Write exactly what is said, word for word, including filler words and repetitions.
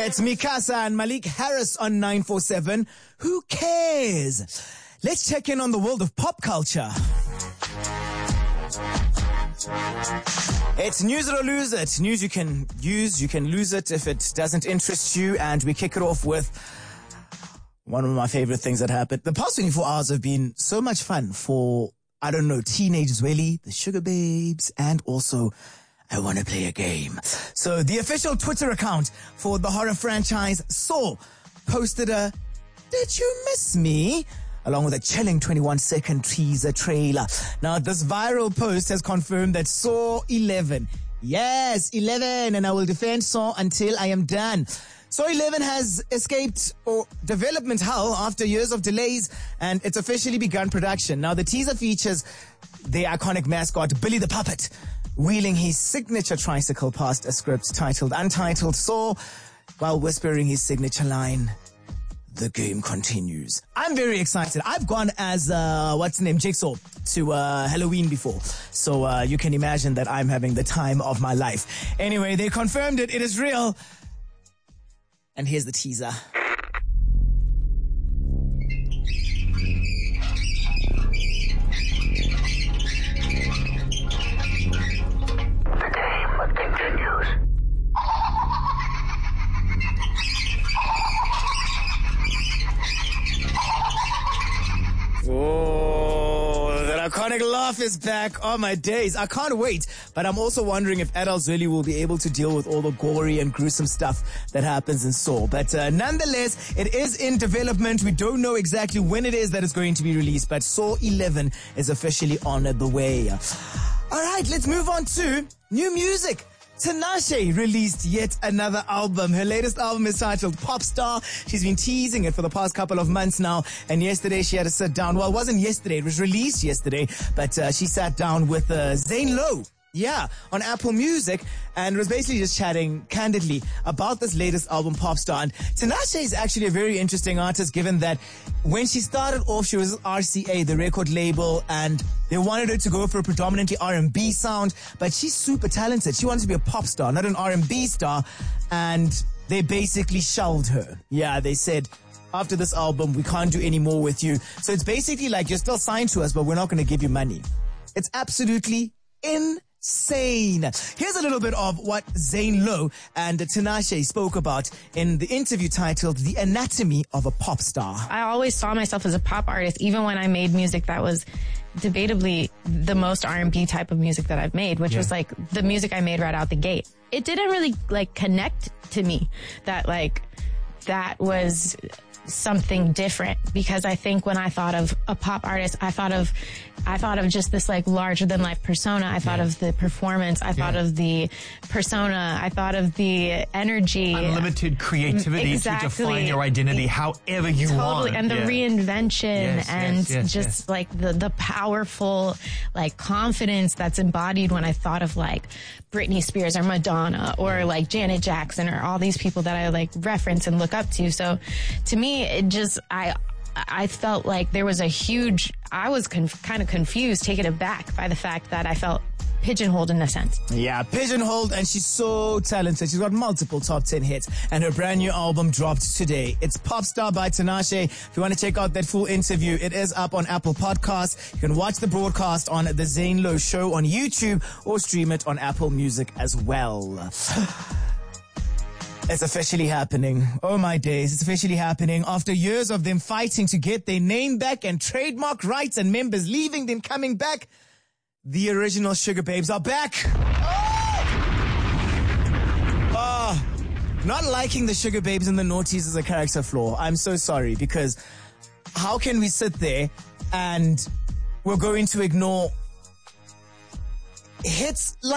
It's Mikasa and Malik Harris on nine four seven. Who cares? Let's check in on the world of pop culture. It's news it or lose it. News you can use, you can lose it if it doesn't interest you. And we kick it off with one of my favorite things that happened. The past twenty-four hours have been so much fun for, I don't know, teenage Zweli, the Sugar Babes, and also I want to play a game. So the official Twitter account for the horror franchise Saw posted a "Did you miss me?" along with a chilling twenty-one second teaser trailer. Now, this viral post has confirmed that Saw eleven, yes, eleven, and I will defend Saw until I am done. Saw eleven has escaped or development hell after years of delays, and it's officially begun production. Now, the teaser features the iconic mascot, Billy the Puppet, wheeling his signature tricycle past a script titled Untitled Saw while whispering his signature line, "The game continues." I'm very excited. I've gone as, uh, what's the name, Jigsaw to uh, Halloween before. So uh, you can imagine that I'm having the time of my life. Anyway, they confirmed it. It is real. And here's the teaser. Oh, that iconic laugh is back. Oh, my days. I can't wait. But I'm also wondering if adult Zweli will be able to deal with all the gory and gruesome stuff that happens in Saw. But uh, nonetheless, it is in development. We don't know exactly when it is that it's going to be released, but Saw eleven is officially on the way. All right, let's move on to new music. Tinashe released yet another album. Her latest album is titled Popstar. She's been teasing it for the past couple of months now, and yesterday she had to sit down. Well, it wasn't yesterday, it was released yesterday, but uh, she sat down with uh, Zane Lowe. Yeah, on Apple Music, and was basically just chatting candidly about this latest album, Popstar. And Tinashe is actually a very interesting artist, given that when she started off, she was at R C A, the record label, and they wanted her to go for a predominantly R and B sound, but she's super talented. She wanted to be a pop star, not an R and B star, and they basically shelved her. Yeah, they said, after this album, we can't do any more with you. So it's basically like, you're still signed to us, but we're not going to give you money. It's absolutely insane. Insane. Here's a little bit of what Zane Lowe and Tinashe spoke about in the interview titled The Anatomy of a Pop Star. I always saw myself as a pop artist, even when I made music that was debatably the most R and B type of music that I've made, which yeah. was like the music I made right out the gate. It didn't really like connect to me that like that was something different, because I think when I thought of a pop artist, I thought of I thought of just this like larger than life persona. I thought yeah. of the performance. I yeah. thought of the persona. I thought of the energy. Unlimited creativity exactly. to define your identity however you totally. want. And the yeah. reinvention yes, and yes, yes, just yes. like the, the powerful like confidence that's embodied when I thought of like Britney Spears or Madonna or like Janet Jackson or all these people that I like reference and look up to. So to me, it just, I, I felt like there was a huge, I was conf- kind of confused, taken aback by the fact that I felt pigeonholed in a sense. Yeah, pigeonholed, and she's so talented. She's got multiple top ten hits, and her brand new album dropped today. It's Popstar by Tinashe. If you want to check out that full interview, it is up on Apple Podcasts. You can watch the broadcast on The Zane Lowe Show on YouTube or stream it on Apple Music as well. It's officially happening. Oh my days, it's officially happening. After years of them fighting to get their name back and trademark rights and members leaving, then coming back, the original Sugar Babes are back. Oh! Oh, not liking the Sugar Babes and the Naughties is a character flaw. I'm so sorry, because how can we sit there and we're going to ignore hits like